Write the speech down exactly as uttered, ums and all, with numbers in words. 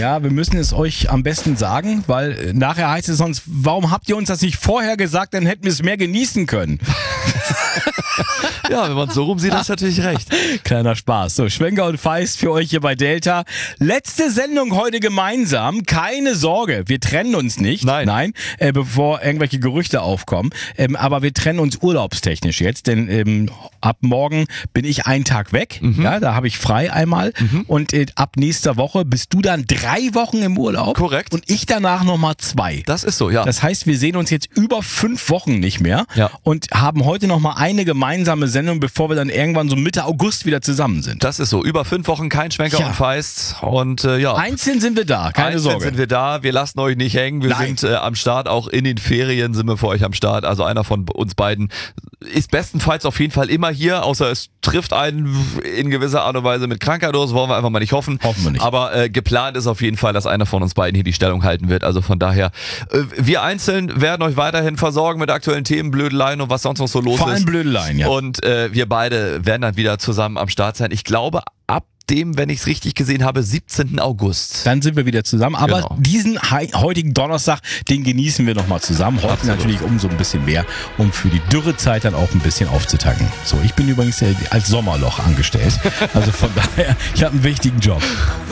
Ja, wir müssen es euch am besten sagen, weil nachher heißt es sonst, warum habt ihr uns das nicht vorher gesagt, dann hätten wir es mehr genießen können. Ja, wenn man es so rum sieht, hast du natürlich recht. Kleiner Spaß. So, Schwenker und Feist für euch hier bei Delta. Letzte Sendung heute gemeinsam. Keine Sorge, wir trennen uns nicht. Nein. Nein, äh, bevor irgendwelche Gerüchte aufkommen. Ähm, aber wir trennen uns urlaubstechnisch jetzt, denn ähm, ab morgen bin ich einen Tag weg. Mhm. Ja, da habe ich frei einmal. Mhm. Und äh, ab nächster Woche bist du dann drei Wochen im Urlaub. Korrekt. Und ich danach nochmal zwei. Das ist so, ja. Das heißt, wir sehen uns jetzt über fünf Wochen nicht mehr. Ja. Und haben heute nochmal eine gemeinsame Sendung, bevor wir dann irgendwann so Mitte August wieder zusammen sind. Das ist so. Über fünf Wochen kein Schwenker Ja. und Feist. Und äh, ja. Einzeln sind wir da, keine Einzeln Sorge. sind wir da. Wir lassen euch nicht hängen. Wir Nein. sind äh, am Start. Auch in den Ferien sind wir für euch am Start. Also einer von uns beiden ist bestenfalls auf jeden Fall immer hier, außer es trifft einen in gewisser Art und Weise mit Krankheit oder so, wollen wir einfach mal nicht hoffen. Hoffen wir nicht. Aber äh, geplant ist auf jeden Fall, dass einer von uns beiden hier die Stellung halten wird. Also von daher, äh, wir einzeln werden euch weiterhin versorgen mit aktuellen Themen, Blödeleien und was sonst noch so los Vor ist. allem Blödeleien, ja. Und äh, wir beide werden dann wieder zusammen am Start sein. Ich glaube, ab dem, wenn ich es richtig gesehen habe, siebzehnten August. Dann sind wir wieder zusammen. Aber Genau. diesen hei- heutigen Donnerstag, den genießen wir nochmal zusammen. Heute Absolut. natürlich umso ein bisschen mehr, um für die Dürrezeit dann auch ein bisschen aufzutanken. So, ich bin übrigens äh, als Sommerloch angestellt. Also von daher, ich habe einen wichtigen Job.